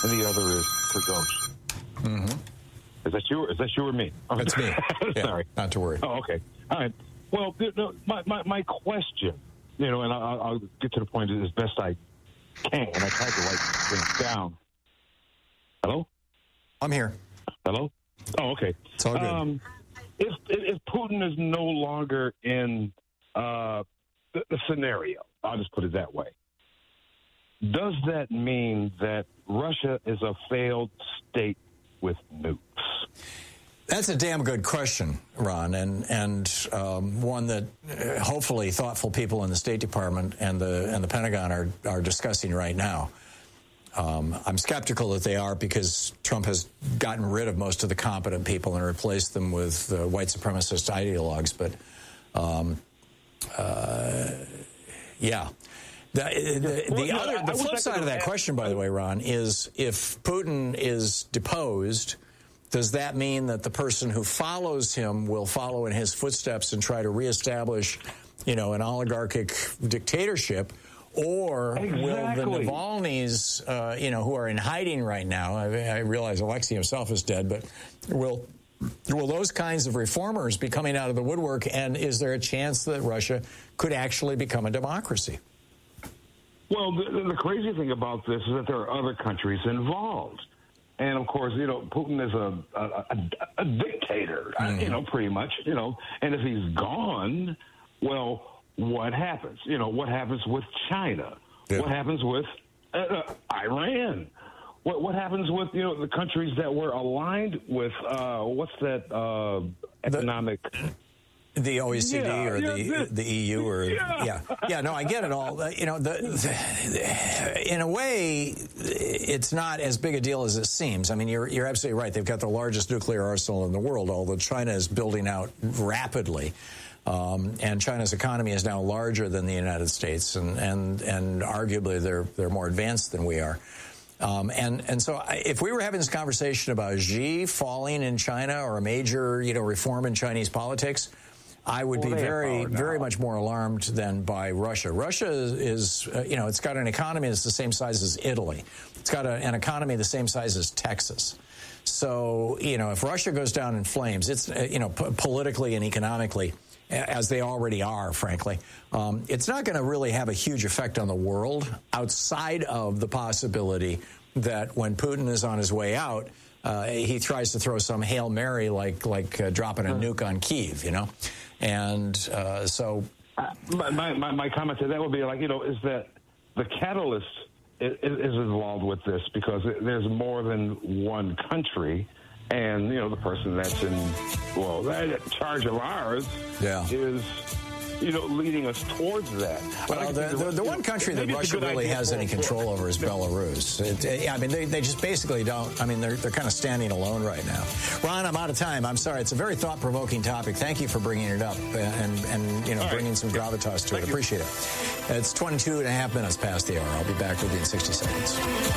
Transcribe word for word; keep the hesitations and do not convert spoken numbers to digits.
and the other is Prigozhin. Mm-hmm. Is that you? Is that you or me? Oh, That's me. Yeah, sorry, not to worry. Oh, okay. All right. Well, you know, my, my my question, you know, and I'll, I'll get to the point as best I can, and I tried to write things down. Hello? I'm here. Hello? Oh, okay. It's all good. Um, if, if Putin is no longer in uh, the, the scenario, I'll just put it that way, does that mean that Russia is a failed state with nukes? That's a damn good question, Ron, and and um, one that uh, hopefully thoughtful people in the State Department and the and the Pentagon are are discussing right now. Um, I'm skeptical that they are because Trump has gotten rid of most of the competent people and replaced them with uh, white supremacist ideologues. But um, uh, yeah. The, the, the, well, other, the flip side of that question, by the way, Ron, is if Putin is deposed, does that mean that the person who follows him will follow in his footsteps and try to reestablish, you know, an oligarchic dictatorship? Or exactly. will the Navalny's, uh, you know, who are in hiding right now, I, I realize Alexei himself is dead, but will will those kinds of reformers be coming out of the woodwork? And is there a chance that Russia could actually become a democracy? Well, the, the crazy thing about this is that there are other countries involved. And, of course, you know, Putin is a, a, a, a dictator, mm. you know, pretty much, you know. And if he's gone, well, what happens? You know, what happens with China? Yeah. What happens with uh, uh, Iran? What what happens with, you know, the countries that were aligned with, uh, what's that uh, economic... The- The O E C D yeah, or yeah, the the E U or yeah. yeah yeah no I get it all. Uh, you know the, the in a way it's not as big a deal as it seems. I mean you're you're absolutely right. They've got the largest nuclear arsenal in the world, although China is building out rapidly. Um, and China's economy is now larger than the United States, and and and arguably they're they're more advanced than we are. Um, and and so I, if we were having this conversation about Xi falling in China or a major you know reform in Chinese politics, I would well, be very, very much more alarmed than by Russia. Russia is, is uh, you know, it's got an economy that's the same size as Italy. It's got a, an economy the same size as Texas. So, you know, if Russia goes down in flames, it's, uh, you know, p- politically and economically, as they already are, frankly, um, it's not going to really have a huge effect on the world outside of the possibility that when Putin is on his way out, uh, he tries to throw some Hail Mary like, like uh, dropping a nuke on Kyiv, you know? And uh, so... Uh, my, my, my comment to that would be like, you know, is that the catalyst is, is involved with this because there's more than one country, and, you know, the person that's in, well, in charge of ours yeah. is... you know, leading us towards that. Well, the, the, the one country that Russia really has any control over is Belarus. It, it, I mean, they, they just basically don't. I mean, they're they're kind of standing alone right now. Ron, I'm out of time. I'm sorry. It's a very thought-provoking topic. Thank you for bringing it up and, and you know, bringing some gravitas to it. Appreciate it. It's twenty-two and a half minutes past the hour. I'll be back with you in sixty seconds.